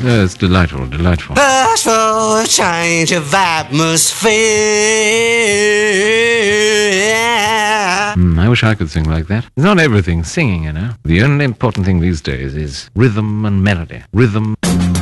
It's delightful, delightful. Ask for a change of atmosphere. I wish I could sing like that. It's not everything singing, you know. The only important thing these days is rhythm and melody. Rhythm.